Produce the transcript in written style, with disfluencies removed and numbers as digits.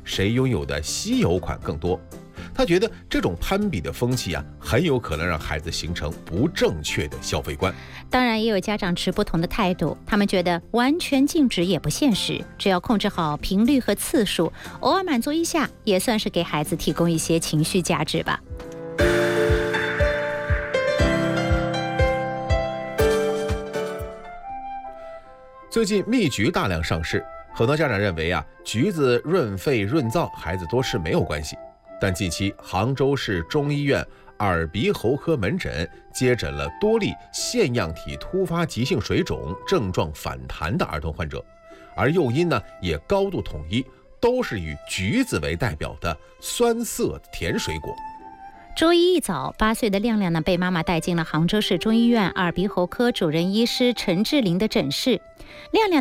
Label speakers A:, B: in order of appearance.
A: 谁拥有的稀有款更多。他觉得这种攀比的风气很有可能让孩子形成不正确的消费观。
B: 当然，也有家长持不同的态度，他们觉得完全禁止也不现实，只要控制好频率和次数，偶尔满足一下，也算是给孩子提供一些情绪价值吧。
A: 最近蜜橘大量上市，很多家长认为橘子润肺润燥，孩子多吃没有关系。但近期杭州市中医院耳鼻喉科门诊接诊了多例腺样体突发急性水肿症状反弹的儿童患者，而诱因也高度统一，都是以橘子为代表的酸涩甜水果。
B: 周一一早，8岁的亮亮被妈妈带进了杭州市中医院耳鼻喉科主任医师陈志林的诊室。亮亮